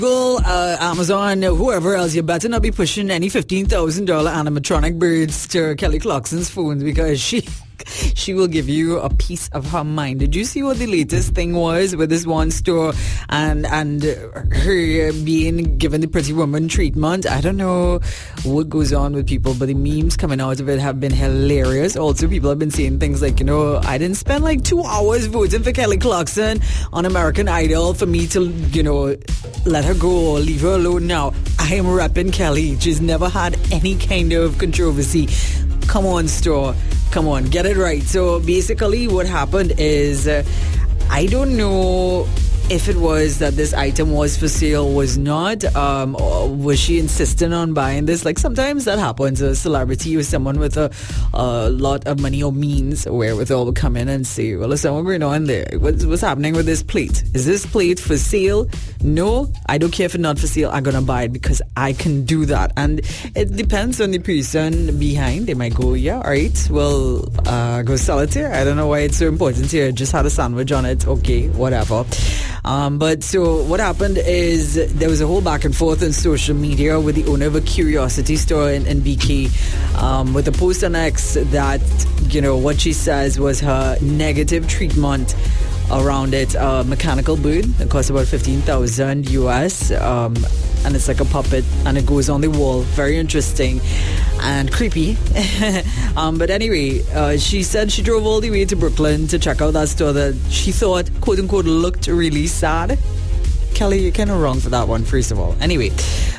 Google, Amazon, whoever else, you better not be pushing any $15,000 animatronic birds to Kelly Clarkson's phone, because she will give you a piece of her mind. Did you see what the latest thing was with this one store and her being given the Pretty Woman treatment? I don't know what goes on with people, but the memes coming out of it have been hilarious. Also, people have been saying things like, I didn't spend like 2 hours voting for Kelly Clarkson on American Idol for me to, let her go or leave her alone. Now, I am repping Kelly. She's never had any kind of controversy. Come on, store. Come on, get it right. So basically what happened is, I don't know if it was that this item was for sale, was not, or was she insisting on buying this? Like sometimes that happens. A celebrity or someone with a lot of money or means wherewithal will come in and say, well, there's something going on there. What's happening with this plate? Is this plate for sale? No, I don't care if it's not for sale. I'm going to buy it because I can do that. And it depends on the person behind. They might go, yeah, all right, well, go sell it here. I don't know why it's so important here. Just had a sandwich on it. Okay, whatever. But so what happened is there was a whole back and forth on social media with the owner of a curiosity store in BK, with a post on X that, what she says was her negative treatment around it. Mechanical bird. It costs about $15,000 US. And it's like a puppet and it goes on the wall. Very interesting and creepy. But anyway, she said she drove all the way to Brooklyn to check out that store that she thought, quote unquote, looked really sad. Kelly, you're kind of wrong for that one, first of all. Anyway,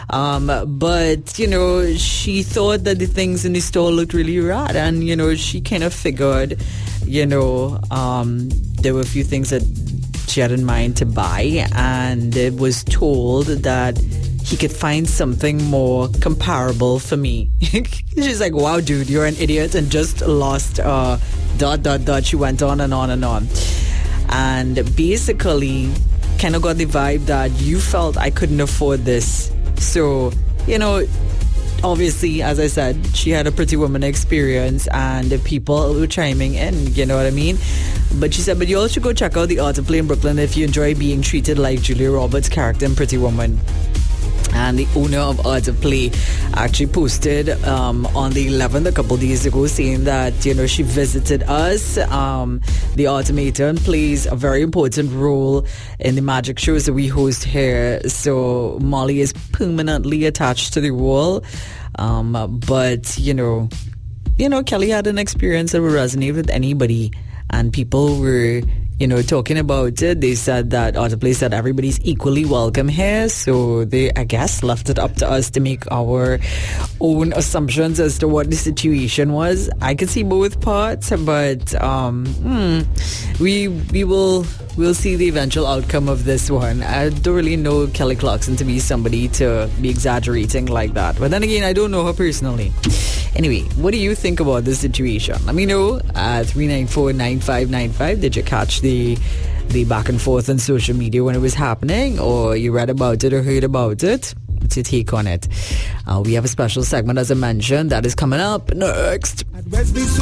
but, she thought that the things in the store looked really rad. And, she kind of figured, there were a few things that she had in mind to buy. And it was told that he could find something more comparable for me. She's like, wow, dude, you're an idiot and just lost, ... She went on and on and on. And basically kind of got the vibe that you felt I couldn't afford this. So, obviously, as I said, she had a Pretty Woman experience and people were chiming in, you know what I mean? But she said, but you all should go check out the Art of Play in Brooklyn if you enjoy being treated like Julia Roberts' character in Pretty Woman. And the owner of Art of Play actually posted on the 11th a couple days ago saying that, she visited us. The Automaton plays a very important role in the magic shows that we host here. So Molly is permanently attached to the wall. But, Kelly had an experience that would resonate with anybody. And people were, talking about it. They said that Autoplay said everybody's equally welcome here. So they, I guess, left it up to us to make our own assumptions as to what the situation was. I could see both parts, but we'll see the eventual outcome of this one. I don't really know Kelly Clarkson to be somebody to be exaggerating like that. But then again, I don't know her personally. Anyway, what do you think about this situation? Let me know at 394-9595. Did you catch the back and forth on social media when it was happening, or you read about it or heard about it? What's your take on it? We have a special segment, as I mentioned, that is coming up next.